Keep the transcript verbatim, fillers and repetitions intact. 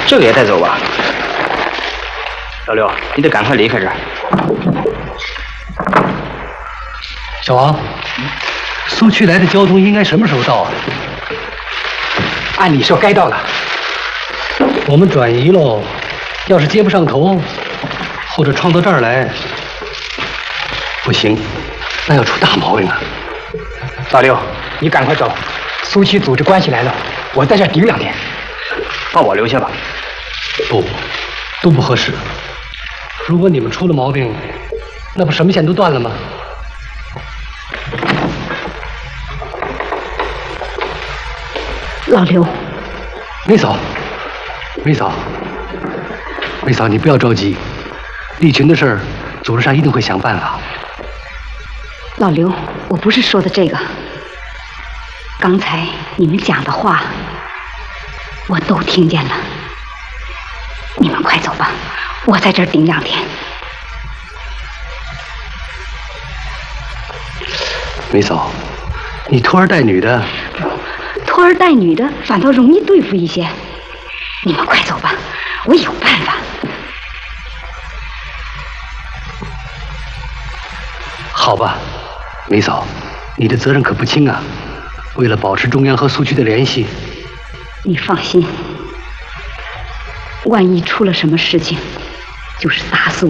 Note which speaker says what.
Speaker 1: 这个也带走吧。老刘，你得赶快离开这儿。
Speaker 2: 小王，苏区来的交通应该什么时候到啊？
Speaker 3: 按理说该到了。
Speaker 2: 我们转移喽，要是接不上头，或者撞到这儿来，不行，那要出大毛病了。
Speaker 3: 老刘，你赶快走，苏区组织关系来了，我在这儿顶两天。
Speaker 1: 放我留下吧。
Speaker 2: 不，都不合适。如果你们出了毛病，那不什么线都断了吗？
Speaker 4: 老刘，
Speaker 2: 梅嫂，梅嫂，梅嫂，你不要着急，利群的事儿，组织上一定会想办法。
Speaker 4: 老刘，我不是说的这个。刚才你们讲的话，我都听见了。你们快走吧，我在这儿顶两天。
Speaker 2: 梅嫂，你拖儿带女的。
Speaker 4: 拖儿带女的反倒容易对付一些。你们快走吧，我有办法。
Speaker 2: 好吧，梅嫂，你的责任可不轻啊。为了保持中央和苏区的联系，
Speaker 4: 你放心，万一出了什么事情，就是打死我